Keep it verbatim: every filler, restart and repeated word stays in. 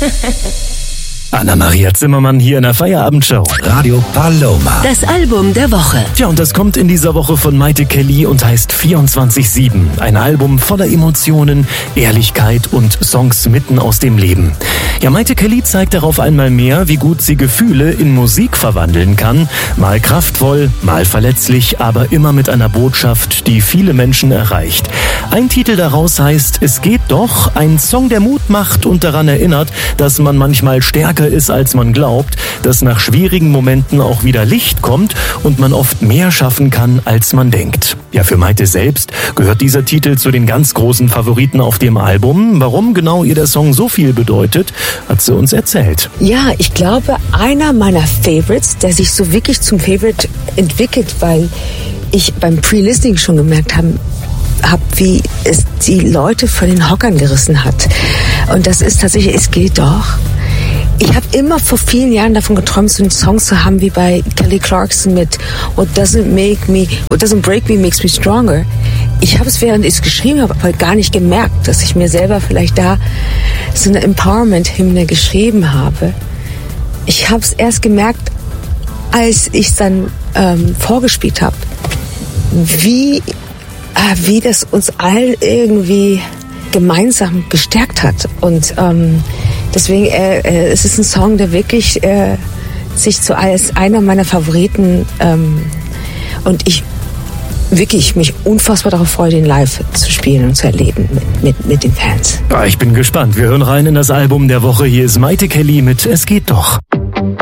Anna-Maria Zimmermann hier in der Feierabendshow. Radio Paloma. Das Album der Woche. Tja, und das kommt in dieser Woche von Mayte Kelly und heißt vierundzwanzig sieben. Ein Album voller Emotionen, Ehrlichkeit und Songs mitten aus dem Leben. Ja, Mayte Kelly zeigt darauf einmal mehr, wie gut sie Gefühle in Musik verwandeln kann. Mal kraftvoll, mal verletzlich, aber immer mit einer Botschaft, die viele Menschen erreicht. Ein Titel daraus heißt "Es geht doch", ein Song, der Mut macht und daran erinnert, dass man manchmal stärker ist, als man glaubt, dass nach schwierigen Momenten auch wieder Licht kommt und man oft mehr schaffen kann, als man denkt. Ja, für Mayte selbst gehört dieser Titel zu den ganz großen Favoriten auf dem Album. Warum genau ihr der Song so viel bedeutet, hat sie uns erzählt. Ja, ich glaube, einer meiner Favorites, der sich so wirklich zum Favorite entwickelt, weil ich beim Pre-Listening schon gemerkt habe, hab, wie es die Leute von den Hockern gerissen hat. Und das ist tatsächlich "Es geht doch". Ich habe immer vor vielen Jahren davon geträumt, so einen Song zu haben wie bei Kelly Clarkson mit "What doesn't make me, what doesn't break me makes me stronger". Ich habe es, während ich es geschrieben habe, aber gar nicht gemerkt, dass ich mir selber vielleicht da so eine Empowerment-Hymne geschrieben habe. Ich habe es erst gemerkt, als ich es dann ähm, vorgespielt habe, wie, äh, wie das uns all irgendwie gemeinsam gestärkt hat. Und ähm, deswegen äh, äh, es ist ein Song, der wirklich äh, sich zu als einer meiner Favoriten ähm, und ich wirklich mich unfassbar darauf freue, den live zu spielen und zu erleben mit, mit, mit den Fans. Ich bin gespannt. Wir hören rein in das Album der Woche. Hier ist Mayte Kelly mit "Es geht doch".